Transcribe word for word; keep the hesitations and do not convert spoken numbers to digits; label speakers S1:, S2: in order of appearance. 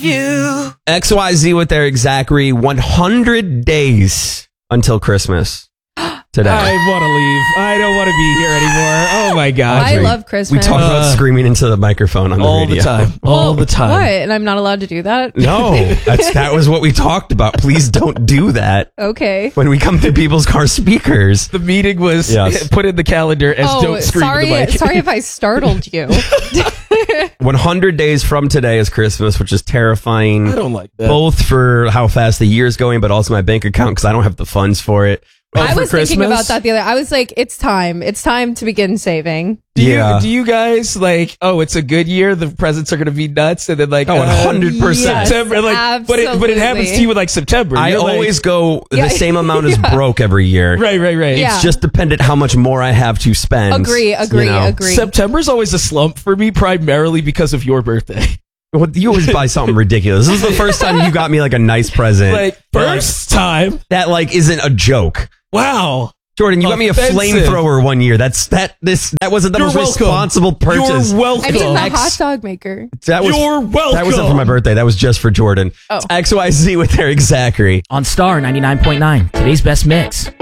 S1: love you.
S2: X Y Z with their Zachary. one hundred days until Christmas. Today.
S3: I want to leave. I don't want to be here anymore. Oh my God.
S4: I love Christmas.
S2: We talk about
S3: Uh,
S2: screaming into the microphone on the
S3: all
S2: radio.
S3: the time. All the time.
S4: What? And I'm not allowed to do that?
S2: No, that's, that was what we talked about. Please don't do that
S4: Okay.
S2: when we come through people's car speakers.
S3: The meeting was
S2: Yes.
S3: put in the calendar as
S4: Oh,
S3: don't scream
S4: sorry.
S3: in the mic.
S4: Sorry if I startled you.
S2: one hundred days from today is Christmas, which is terrifying.
S3: I don't like that.
S2: Both for how fast the year's going, but also my bank account because I don't have the funds for it.
S3: Oh,
S4: I
S3: for
S4: was
S3: Christmas?
S4: thinking about that the other. I was like, it's time. It's time to begin saving.
S3: Do you,
S2: Yeah.
S3: do you guys like, oh, it's a good year, the presents are going to be nuts, and then like,
S2: Oh, one hundred percent.
S4: Yes,
S3: September, like, but it, but it happens
S4: absolutely.
S3: to you with like September.
S2: I
S3: You're like-
S2: always go
S4: Yeah.
S2: the same amount as
S4: Yeah.
S2: broke every year.
S3: right, right, right.
S4: Yeah.
S2: It's just dependent how much more I have to spend.
S4: Agree, agree,
S2: you know?
S4: agree.
S3: September's always a slump for me, primarily because of your birthday.
S2: Well, you always buy something ridiculous. This is the first time you got me like a nice present.
S3: Like, first time.
S2: that like isn't a joke.
S3: Wow.
S2: Jordan, you got me a
S3: Offensive.
S2: flamethrower one year. That's that this that wasn't the
S3: You're
S2: most
S3: welcome.
S2: responsible purchase.
S3: You're welcome.
S4: I mean, the
S2: X-
S4: hot dog maker.
S2: That was
S3: You're welcome.
S2: that wasn't for my birthday. That was just for Jordan.
S4: Oh.
S2: X Y Z with Eric Zachary.
S1: On Star ninety-nine point nine, today's best mix.